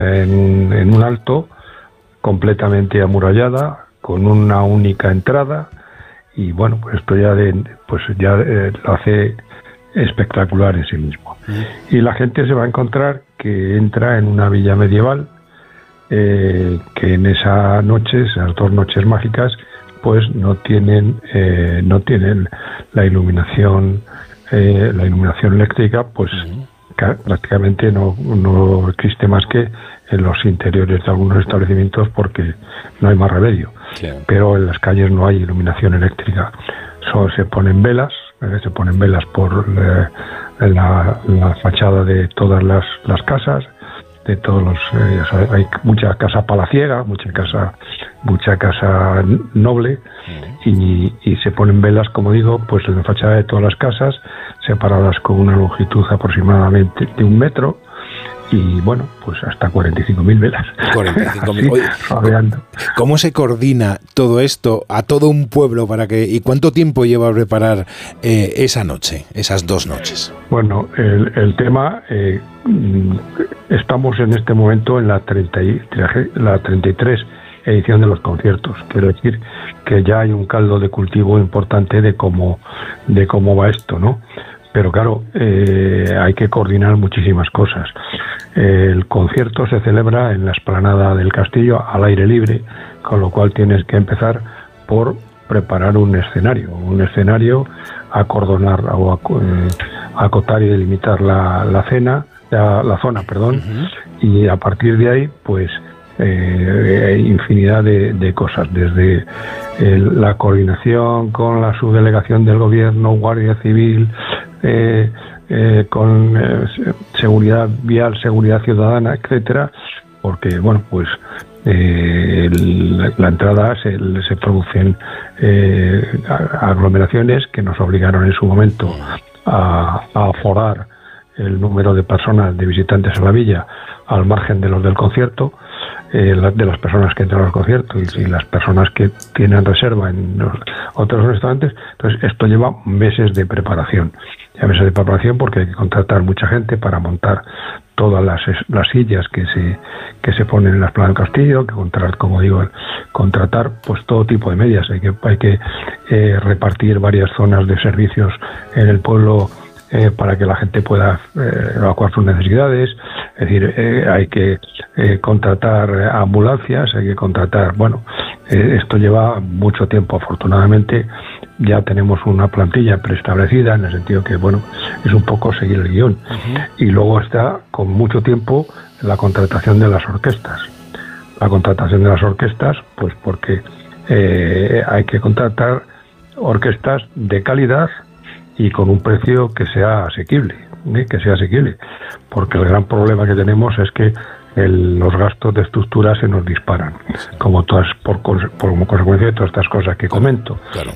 en un alto, completamente amurallada, con una única entrada, y bueno, pues esto ya lo hace espectacular en sí mismo. Y la gente se va a encontrar que entra en una villa medieval, que en esa noche, esas 2 noches mágicas, pues no tienen la iluminación eléctrica, pues prácticamente no existe más que en los interiores de algunos establecimientos, porque no hay más remedio. Claro. Pero en las calles no hay iluminación eléctrica. Solo se ponen velas por la fachada de todas las casas, de todos los hay mucha casa palaciega, mucha casa noble, y se ponen velas, como digo, pues en la fachada de todas las casas, separadas con una longitud aproximadamente de 1 metro, y bueno, pues hasta 45.000 velas. 45.000. ¿Cómo se coordina todo esto a todo un pueblo y cuánto tiempo lleva a preparar esa noche, esas 2 noches? Bueno, el tema, estamos en este momento en la 33 edición de los conciertos. Quiero decir que ya hay un caldo de cultivo importante de cómo va esto, ¿no? Pero claro, hay que coordinar muchísimas cosas. El concierto se celebra en la explanada del castillo, al aire libre, con lo cual tienes que empezar por preparar un escenario, acordonar o acotar y delimitar la zona, y a partir de ahí, pues hay infinidad de cosas, desde la coordinación con la subdelegación del gobierno, Guardia Civil, con seguridad vial, seguridad ciudadana, etcétera, porque bueno, pues la entrada se producen aglomeraciones que nos obligaron en su momento a aforar el número de personas, de visitantes a la villa, al margen de los del concierto, de las personas que entran al concierto y las personas que tienen reserva en los otros restaurantes. Entonces esto lleva meses de preparación, porque hay que contratar mucha gente para montar todas las sillas que se ponen en la esplanada del castillo, que contratar pues todo tipo de medias. Hay que repartir varias zonas de servicios en el pueblo, para que la gente pueda evacuar sus necesidades. Es decir, hay que contratar ambulancias, hay que contratar... esto lleva mucho tiempo. Afortunadamente ya tenemos una plantilla preestablecida, en el sentido que, es un poco seguir el guión. Y luego está, con mucho tiempo, la contratación de las orquestas. La contratación de las orquestas, pues porque hay que contratar orquestas de calidad y con un precio que sea asequible, porque el gran problema que tenemos es que los gastos de estructura se nos disparan, como consecuencia de todas estas cosas que comento, claro.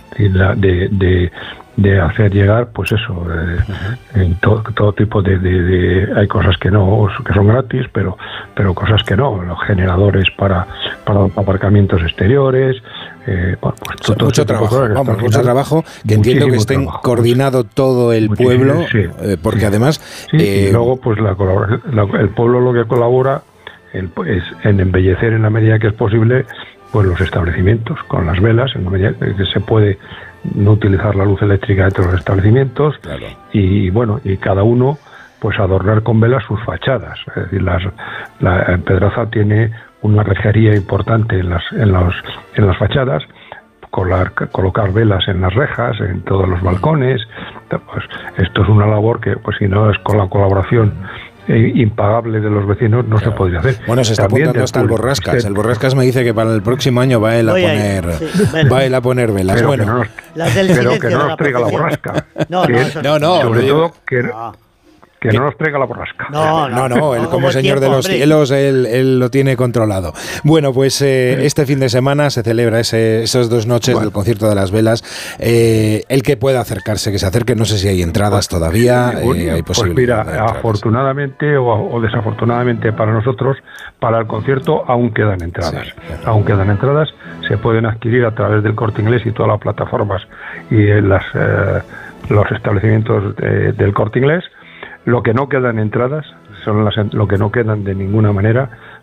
De hacer llegar, pues eso, todo tipo hay cosas que son gratis, pero cosas que no, los generadores para aparcamientos exteriores, pues mucho trabajo, que entiendo que estén coordinado todo el pueblo, porque además... y luego, pues el pueblo lo que colabora es en embellecer en la medida que es posible, pues los establecimientos, con las velas, en la medida que se puede no utilizar la luz eléctrica dentro de los establecimientos, claro. Y cada uno pues adornar con velas sus fachadas. Es decir, la Pedraza tiene una rejería importante en las fachadas, colocar velas en las rejas, en todos los balcones. Pues esto es una labor que, pues si no es con la colaboración impagable de los vecinos, no se podría hacer. Bueno, se está apuntando hasta el Borrascas. El Borrascas me dice que para el próximo año va él a poner velas. Pero bueno, que no nos traiga la borrasca. No. Sobre todo que no nos traiga la borrasca. No, él como señor de los cielos, él lo tiene controlado. Bueno, pues este fin de semana se celebra esas 2 noches del concierto de las velas. El que pueda acercarse, que se acerque. No sé si hay entradas todavía, hay posibilidad. Pues mira, afortunadamente o desafortunadamente para nosotros, para el concierto aún quedan entradas. Sí. Aún quedan entradas, se pueden adquirir a través del Corte Inglés y todas las plataformas y en los establecimientos del Corte Inglés. Lo que no quedan entradas lo que no quedan de ninguna manera